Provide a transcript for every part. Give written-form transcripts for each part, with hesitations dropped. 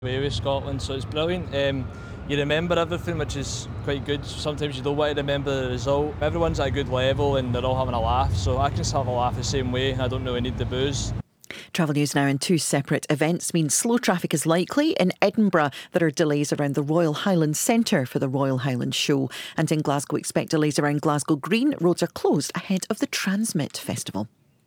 away with Scotland, so it's brilliant. You remember everything, which is quite good. Sometimes you don't want to remember the result. Everyone's at a good level and they're all having a laugh, so I can still have a laugh the same way. I don't really need the booze. Travel news now. In two separate events means slow traffic is likely. In Edinburgh, there are delays around the Royal Highland Centre for the Royal Highland Show. And in Glasgow, expect delays around Glasgow Green. Roads are closed ahead of the Transmit Festival.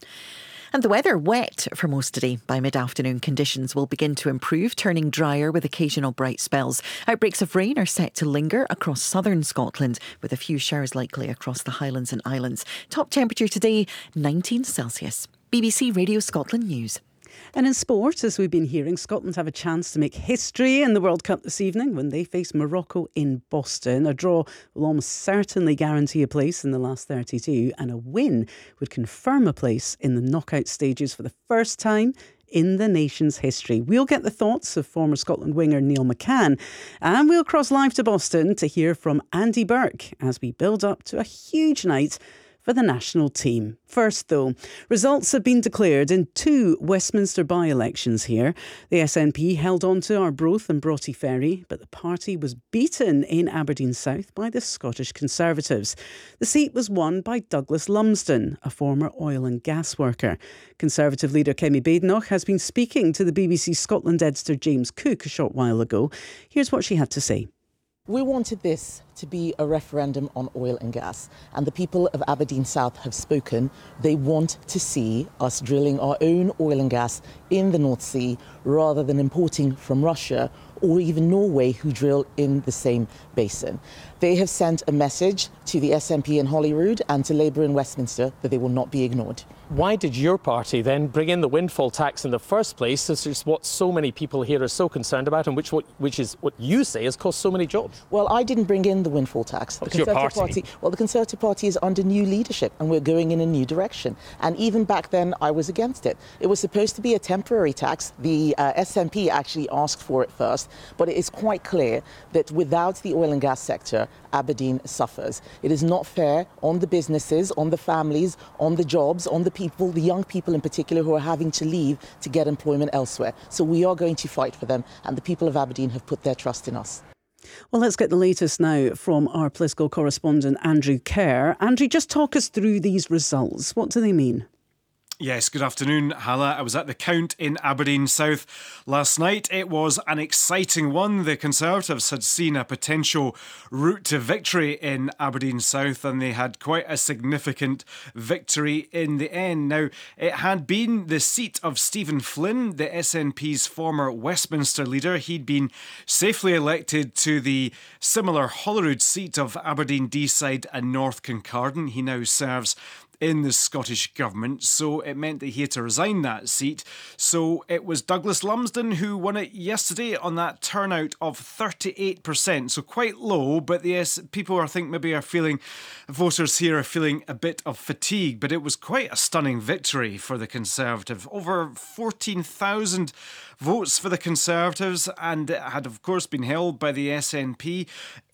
And the weather, wet for most today. By mid-afternoon, conditions will begin to improve, turning drier with occasional bright spells. Outbreaks of rain are set to linger across southern Scotland, with a few showers likely across the Highlands and Islands. Top temperature today, 19 Celsius. BBC Radio Scotland News. And in sport, as we've been hearing, Scotland have a chance to make history in the World Cup this evening when they face Morocco in Boston. A draw will almost certainly guarantee a place in the last 32, and a win would confirm a place in the knockout stages for the first time in the nation's history. We'll get the thoughts of former Scotland winger Neil McCann, and we'll cross live to Boston to hear from Andy Burke as we build up to a huge night for the national team. First, though, results have been declared in two Westminster by-elections here. The SNP held on to Arbroath and Broughty Ferry, but the party was beaten in Aberdeen South by the Scottish Conservatives. The seat was won by Douglas Lumsden, a former oil and gas worker. Conservative leader Kemi Badenoch has been speaking to the BBC Scotland editor James Cook a short while ago. Here's what she had to say. We wanted this to be a referendum on oil and gas, and the people of Aberdeen South have spoken. They want to see us drilling our own oil and gas in the North Sea rather than importing from Russia or even Norway, who drill in the same basin. They have sent a message to the SNP in Holyrood and to Labour in Westminster that they will not be ignored. Why did your party then bring in the windfall tax in the first place? This is what so many people here are so concerned about, and which is what you say has cost so many jobs. Well, I didn't bring in the windfall tax. The Conservative Party. Well, the Conservative Party is under new leadership and we're going in a new direction. And even back then, I was against it. It was supposed to be a temporary tax. The SNP actually asked for it first, but it is quite clear that without the oil and gas sector, Aberdeen suffers. It is not fair on the businesses, on the families, on the jobs, on the people, the young people in particular who are having to leave to get employment elsewhere. So we are going to fight for them, and the people of Aberdeen have put their trust in us. Well, let's get the latest now from our political correspondent Andrew Kerr. Andrew, just talk us through these results. What do they mean? Yes, good afternoon, Hala. I was at the count in Aberdeen South last night. It was an exciting one. The Conservatives had seen a potential route to victory in Aberdeen South, and they had quite a significant victory in the end. Now, it had been the seat of Stephen Flynn, the SNP's former Westminster leader. He'd been safely elected to the similar Holyrood seat of Aberdeen Deeside and North Kincardine. He now serves in the Scottish Government, so it meant that he had to resign that seat. So it was Douglas Lumsden who won it yesterday on that turnout of 38%, so quite low, but yes, people I think maybe are feeling, voters here are feeling a bit of fatigue, but it was quite a stunning victory for the Conservative. Over 14,000 votes for the Conservatives, and it had of course been held by the SNP.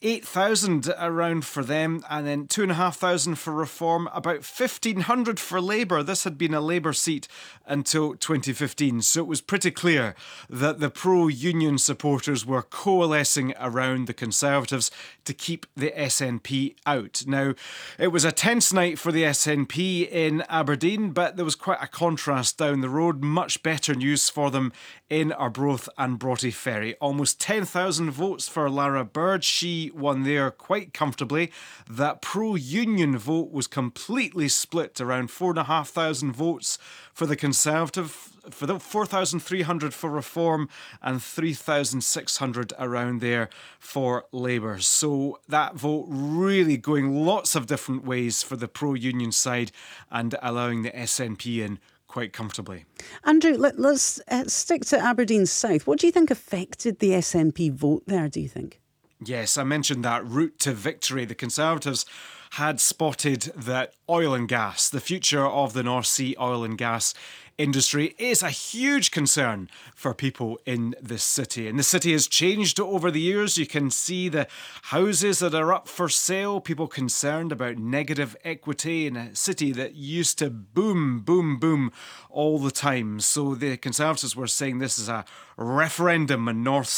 8,000 around for them, and then 2,500 for Reform, about 1,500 for Labour. This had been a Labour seat until 2015, so it was pretty clear that the pro-union supporters were coalescing around the Conservatives to keep the SNP out. Now, it was a tense night for the SNP in Aberdeen, but there was quite a contrast down the road. Much better news for them in Arbroath and Broughty Ferry. Almost 10,000 votes for Lara Bird. She won there quite comfortably. That pro-union vote was completely split, around 4,500 votes for the Conservative, for the 4,300 for Reform, and 3,600 around there for Labour. So that vote really going lots of different ways for the pro-union side and allowing the SNP in quite comfortably. Andrew, let's stick to Aberdeen South. What do you think affected the SNP vote there, do you think? Yes, I mentioned that route to victory. The Conservatives had spotted that oil and gas, the future of the North Sea oil and gas industry, is a huge concern for people in this city. And the city has changed over the years. You can see the houses that are up for sale, people concerned about negative equity in a city that used to boom, boom, boom all the time. So the Conservatives were saying this is a referendum on North